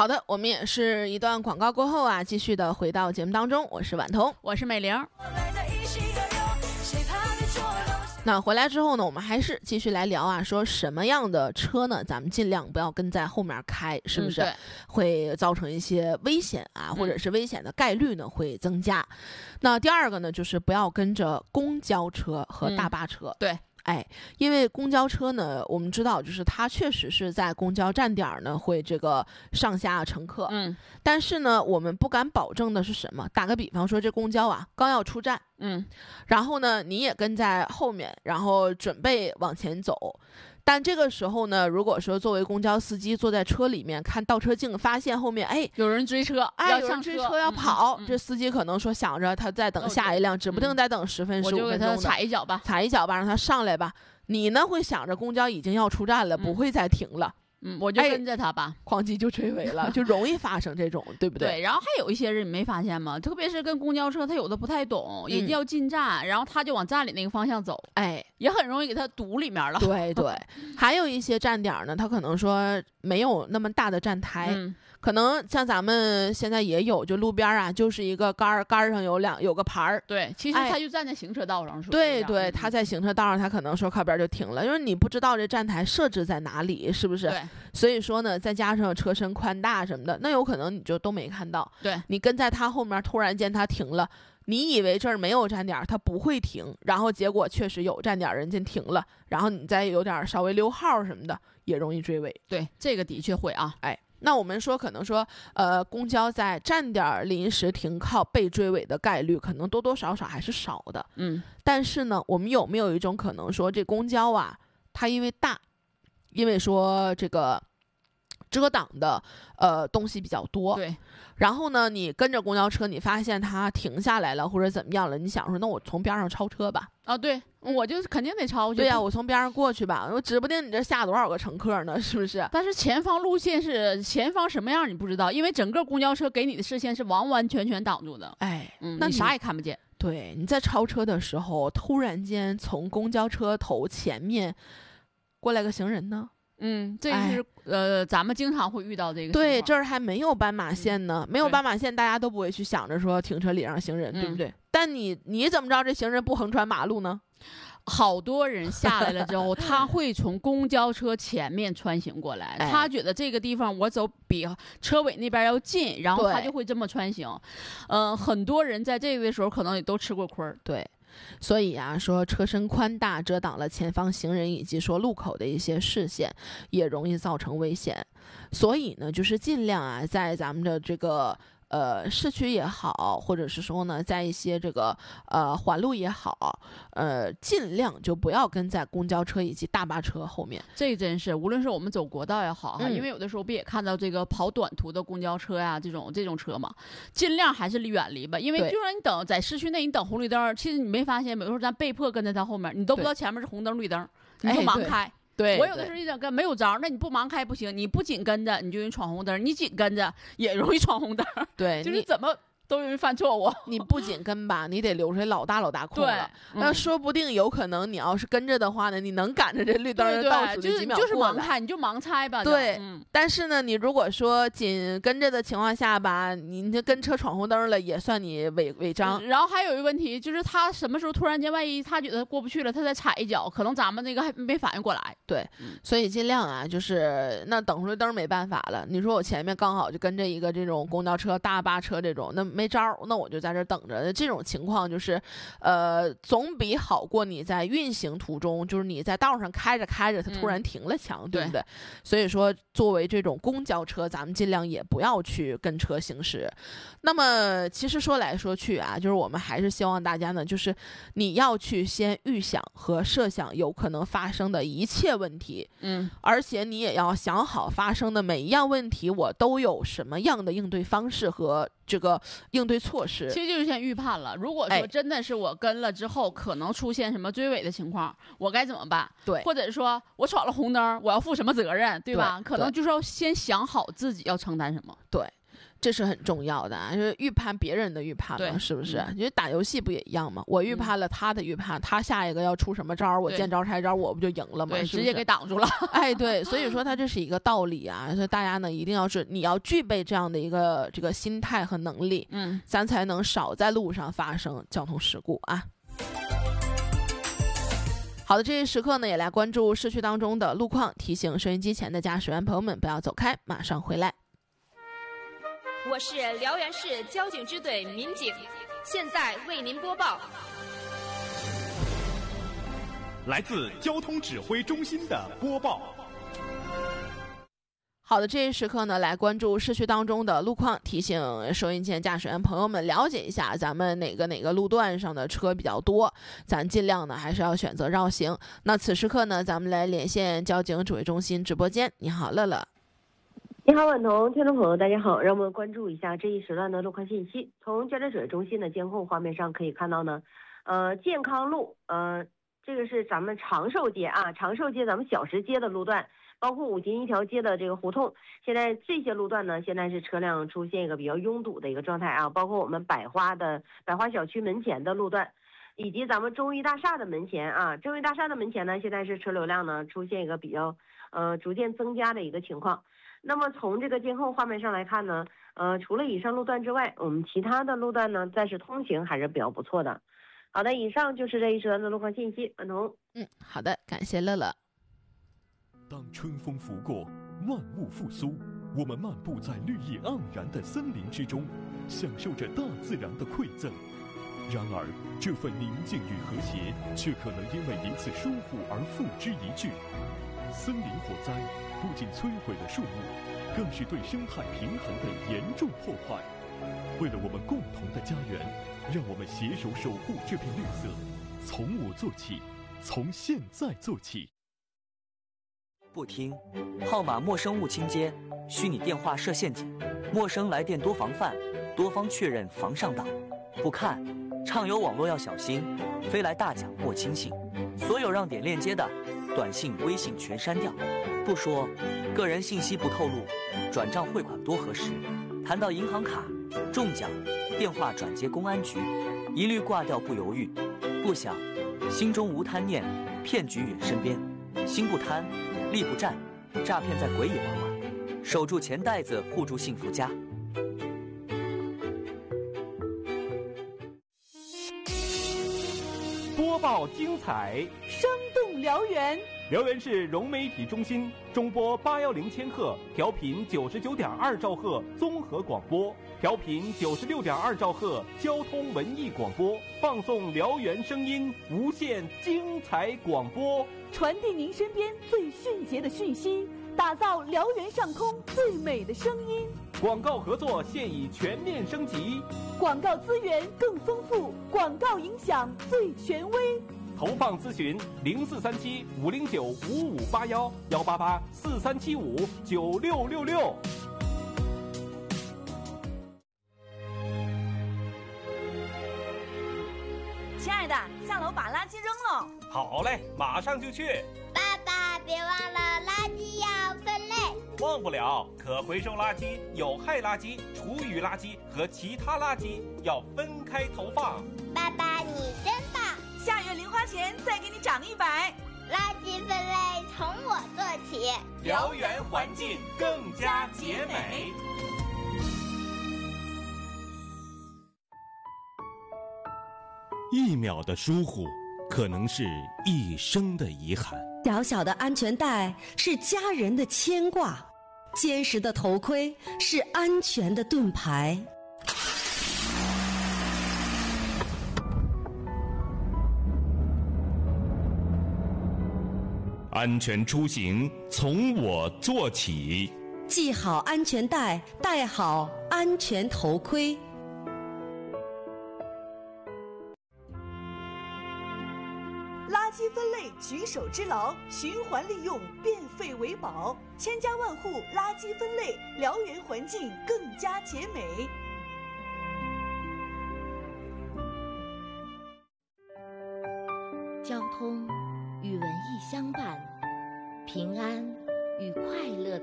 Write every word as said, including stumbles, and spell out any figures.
好的，我们也是一段广告过后啊，继续的回到节目当中，我是婉彤， 我是美玲。 那回来之后呢，我们还是继续来聊啊，说什么样的车呢，咱们尽量不要跟在后面开，是不是、 嗯、 会造成一些危险啊，或者是危险的概率呢会增加、嗯、那第二个呢，就是不要跟着公交车和大巴车、 嗯、对， 哎，因为公交车呢，我们知道就是它确实是在公交站点呢会这个上下乘客， 嗯， 但是呢，我们不敢保证的是什么？打个比方说，这公交啊刚要出站， 嗯， 然后呢你也跟在后面，然后准备往前走。但这个时候呢，如果说作为公交司机坐在车里面看倒车镜，发现后面哎有人追车， 哎要有人追车要跑、 嗯嗯、 这司机可能说想着他在等下一辆，指不定再等十分十五分钟的， 我就给他踩一脚吧， 踩一脚吧，让他上来吧。你呢会想着公交已经要出站了，不会再停了。 嗯，我就跟着他吧， 哐叽就追尾了，就容易发生这种，对不对？ 对，然后还有一些人你没发现吗？特别是跟公交车，他有的不太懂，人家要进站、嗯，然后他就往站里那个方向走， 哎， 也很容易给他堵里面了。 对对，还有一些站点呢，他可能说没有那么大的站台。 嗯， 可能像咱们现在也有，就路边啊，就是一个杆儿，杆儿上有两有个牌儿。 对，其实他就站在行车道上说、哎。 对对，他在行车道上，他可能说靠边就停了，因为你不知道这站台设置在哪里，是不是？ 对。 所以说呢，再加上车身宽大什么的，那有可能你就都没看到。 对， 你跟在他后面，突然间他停了，你以为这儿没有站点，他不会停，然后结果确实有站点，人家停了，然后你再有点稍微溜号什么的，也容易追尾。 对，这个的确会啊， 哎。那我们说可能说呃公交在站点临时停靠被追尾的概率可能多多少少还是少的， 嗯， 但是呢我们有没有一种可能说这公交啊它因为大，因为说这个遮挡的呃东西比较多， 对， 然后呢你跟着公交车，你发现它停下来了或者怎么样了，你想说那我从边上超车吧， 啊对，我就肯定得超去。 对呀、啊，我从边上过去吧，我指不定你这下多少个乘客呢，是不是？ 但是前方路线是前方什么样你不知道，因为整个公交车给你的视线是完完全全挡住的。 哎， 嗯， 那你啥也看不见。 对，你在超车的时候，突然间从公交车头前面过来个行人呢？ 嗯，这是、哎、呃，咱们经常会遇到这个。 对，这儿还没有斑马线呢， 嗯、 没有斑马线，大家都不会去想着说停车礼让行人， 嗯、 对不对？但你你怎么知道这行人不横穿马路呢？ 好多人下来了之后，他会从公交车前面穿行过来，哎、他觉得这个地方我走比车尾那边要近，然后他就会这么穿行。嗯、呃，很多人在这个的时候可能也都吃过亏儿。 对。所以啊，说车身宽大遮挡了前方行人以及说路口的一些视线，也容易造成危险。所以呢，就是尽量啊，在咱们的这个呃市区也好，或者是说呢，在一些这个呃环路也好，呃，尽量就不要跟在公交车以及大巴车后面。 这真是，无论是我们走国道也好哈、嗯，因为有的时候不也看到这个跑短途的公交车呀、啊，这种这种车嘛，尽量还是远离吧。因为就算你等在市区内，你等红绿灯，其实你没发现，有的时候咱被迫跟在他后面，你都不知道前面是红灯绿灯，你就盲开。 哎对， 我有的时候一整跟没有招，那你不盲开不行，你不紧跟着你就容易闯红灯，你紧跟着也容易闯红灯。 对， 就是怎么都容易犯错误。 你不紧跟吧，你得留出来老大老大空了。 对， 那、 嗯、 说不定有可能你要是跟着的话呢，你能赶着这绿灯倒数的几秒过来。 就是盲开，你就盲猜吧。 对、 嗯， 但是呢，你如果说紧跟着的情况下吧，你这跟车闯红灯了，也算你违违章。 然后还有一个问题，就是他什么时候突然间，万一他觉得过不去了，他再踩一脚，可能咱们那个还没反应过来。 对，嗯、所以尽量啊，就是那等红绿灯没办法了。你说我前面刚好就跟着一个这种公交车、大巴车这种，那没招，那我就在这等着。这种情况就是，呃，总比好过你在运行途中，就是你在道上开着开着，它突然停了强，嗯、对不对？所以说，作为这种公交车，咱们尽量也不要去跟车行驶。那么，其实说来说去啊，就是我们还是希望大家呢，就是你要去先预想和设想有可能发生的一切问题， 嗯， 而且你也要想好发生的每一样问题，我都有什么样的应对方式和这个应对措施。 其实就是先预判了，如果说真的是我跟了之后、哎、可能出现什么追尾的情况，我该怎么办？ 对， 或者说我闯了红灯，我要负什么责任，对吧？ 对， 可能就是要先想好自己要承担什么。 对。 这是很重要的啊，就是预判别人的预判嘛，是不是？ 嗯、 因为打游戏不也一样吗？我预判了他的预判，嗯、他下一个要出什么招，我见招拆招，我不就赢了吗？ 对， 是不是直接给挡住了。 哎，对，所以说它这是一个道理啊，所以大家呢一定要是你要具备这样的一个这个心态和能力， 嗯， 咱才能少在路上发生交通事故啊。好的，这些时刻呢，也来关注市区当中的路况，提醒收音机前的驾驶员朋友们不要走开，马上回来。 我是辽源市交警支队民警，现在为您播报。 来自交通指挥中心的播报。 好的，这些时刻呢，来关注市区当中的路况，提醒收音机驾驶员朋友们了解一下咱们哪个哪个路段上的车比较多，咱尽量呢还是要选择绕行。那此时刻呢，咱们来连线交警指挥中心直播间。你好，乐乐。 你好，婉彤，听众朋友，大家好，让我们关注一下这一时段的路况信息。从交警指挥中心的监控画面上可以看到呢，呃，健康路，呃，这个是咱们长寿街啊，长寿街咱们小石街的路段。包括五金一条街的这个胡同，现在这些路段呢，现在是车辆出现一个比较拥堵的一个状态啊。包括我们百花的百花小区门前的路段，以及咱们中裕大厦的门前啊，中裕大厦的门前呢，现在是车流量呢出现一个比较呃逐渐增加的一个情况。那么从这个监控画面上来看呢，呃，除了以上路段之外，我们其他的路段呢，暂时通行还是比较不错的。好的，以上就是这一时段的路况信息，婉彤。 嗯，好的，感谢乐乐。 当春风拂过，万物复苏，我们漫步在绿意盎然的森林之中，享受着大自然的馈赠。然而，这份宁静与和谐，却可能因为一次疏忽而付之一炬。森林火灾不仅摧毁了树木，更是对生态平衡的严重破坏。为了我们共同的家园，让我们携手守护这片绿色，从我做起，从现在做起。 不听，号码陌生勿倾接，虚拟电话设陷阱，陌生来电多防范，多方确认防上当。不看，畅游网络要小心，飞来大奖莫轻信。所有让点链接的，短信、微信全删掉。不说，个人信息不透露，转账汇款多核实。谈到银行卡、中奖，电话转接公安局，一律挂掉不犹豫。不想，心中无贪念，骗局远身边。心不贪，力不战，诈骗在鬼也往往。守住钱袋子，护住幸福家。 播报精彩， 生动辽源。 辽源市融媒体中心中波八幺零千赫，调频九十九点二兆赫综合广播，调频九十六点二兆赫交通文艺广播，放送辽源声音，无限精彩广播， 传递您身边最迅捷的讯息，打造辽源上空最美的声音。 广告合作现已全面升级， 广告资源更丰富，广告影响最权威。 投放咨询零四三七五零九五五八幺幺八八四三七五九六六六。 亲爱的，下楼把垃圾扔了。 好嘞，马上就去。 爸爸，别忘了垃圾要分类。 忘不了，可回收垃圾、有害垃圾、厨余垃圾和其他垃圾要分开投放。 爸爸，你真棒！ 下月零花钱再给你涨一百。 垃圾分类从我做起， 辽源环境更加洁美。 一秒的疏忽，可能是一生的遗憾。 小小的安全带是家人的牵挂，坚实的头盔是安全的盾牌。 安全出行从我做起， 系好安全带，戴好安全头盔。 垃圾分类举手之劳，循环利用，变废为宝，千家万户垃圾分类，辽源环境更加洁美。 交通与文艺相伴，平安与快乐